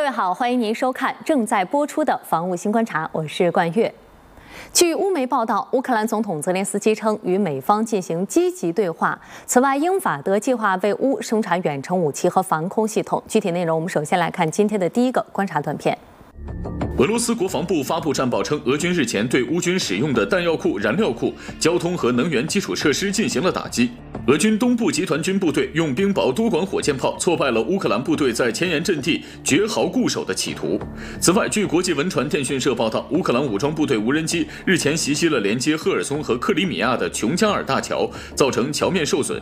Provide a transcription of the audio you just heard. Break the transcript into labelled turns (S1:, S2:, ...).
S1: 位好，欢迎您收看正在播出的《防务新观察》，我是冠月。据乌媒报道，乌克兰总统泽连斯基称与美方进行积极对话。此外，英法德计划为乌生产远程武器和防空系统。具体内容，我们首先来看今天的第一个观察短片。
S2: 俄罗斯国防部发布战报称，俄军日前对乌军使用的弹药库、燃料库、交通和能源基础设施进行了打击。俄军东部集团军部队用冰雹多管火箭炮挫败了乌克兰部队在前沿阵地绝壕固守的企图。此外，据国际文传电讯社报道，乌克兰武装部队无人机日前袭击了连接赫尔松和克里米亚的琼加尔大桥，造成桥面受损，